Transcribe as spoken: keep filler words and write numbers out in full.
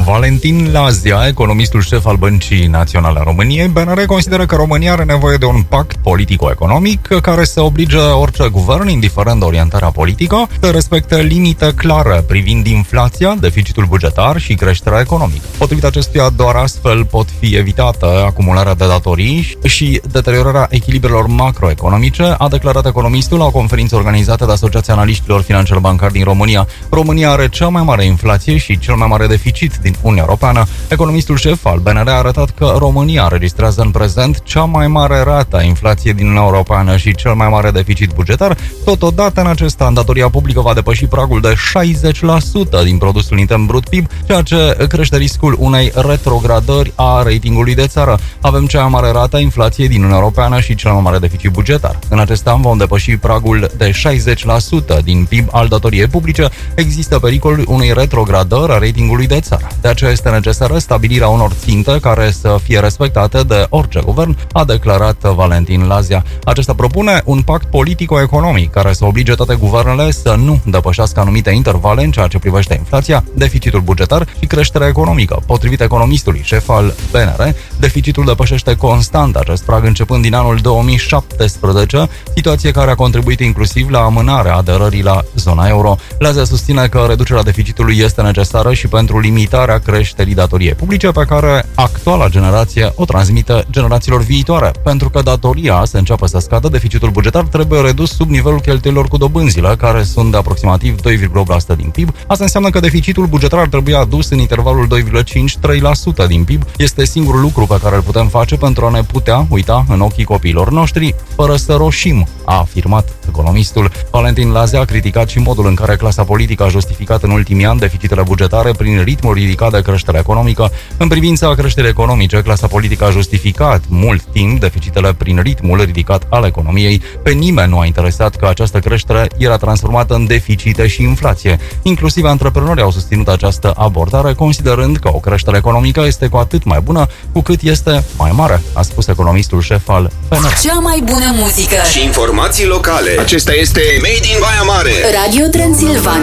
Valentin Lazia, economistul șef al Băncii Naționale a României, B N R consideră că România are nevoie de un pact politico-economic care să oblige orice guvern, indiferent de orientarea politică, să respecte limite clare privind inflația, deficitul bugetar și creșterea economică. Potrivit acestuia, doar astfel pot fi evitată acumularea de datorii și deteriorarea echilibrelor macroeconomice, a declarat economistul la o conferință organizată de Asociația Analiștilor Financiar Bancari din România. România are cea mai mare inflație și cel mai mare deficit din Uniunea Europeană. Economistul șef al B N R a arătat că România înregistrează în prezent cea mai mare rată a inflației din Uniunea Europeană și cel mai mare deficit bugetar. Totodată, în acest an, datoria publică va depăși pragul de șaizeci la sută din produsul intern brut P I B, ceea ce crește riscul unei retrogradări a ratingului de țară. Avem cea mai mare rată a inflației din Uniunea Europeană și cel mai mare deficit bugetar. În acest an vom depăși pragul de șaizeci la sută din P I B al datoriei publice. Există pericolul unei retrogradări a ratingului de țară. De aceea este necesară stabilirea unor ținte care să fie respectate de orice guvern, a declarat Valentin Lazia. Acesta propune un pact politico-economic care să oblige toate guvernele să nu depășească anumite intervale în ceea ce privește inflația, deficitul bugetar și creșterea economică. Potrivit economistului șef al B N R, deficitul depășește constant acest prag începând din anul două mii șaptesprezece, situație care a contribuit inclusiv la amânarea aderării la zona euro. Lazia susține că reducerea deficitului este necesară și pentru limitarea creșterii datoriei publice pe care actuala generație o transmite generațiilor viitoare. Pentru că datoria să înceapă să scadă, deficitul bugetar trebuie redus sub nivelul cheltuielilor cu dobânzile, care sunt de aproximativ doi virgulă opt la sută din P I B. Asta înseamnă că deficitul bugetar ar trebui adus în intervalul doi virgulă cinci la trei la sută din P I B. Este singurul lucru pe care îl putem face pentru a ne putea uita în ochii copiilor noștri fără să roșim, a afirmat economistul. Valentin Lazia a criticat și modul în care clasa politică a justificat în ultimii ani deficitele bugetare prin ritmul ridicat de creștere economică. În privința creșterii economice, clasa politică a justificat mult timp deficitele prin ritmul ridicat al economiei. Pe nimeni nu a interesat că această creștere era transformată în deficite și inflație. Inclusiv antreprenorii au susținut această abordare, considerând că o creștere economică este cu atât mai bună cu cât este mai mare, a spus economistul șef al B N R. Cea mai bună muzică și informații locale. Acesta este Made in Baia Mare. Radio Transilvania.